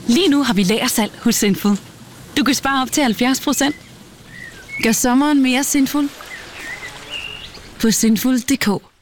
Lige nu har vi lagersalg hos Sinful. Du kan spare op til 70%. Gør sommeren mere sinful på sinful.dk.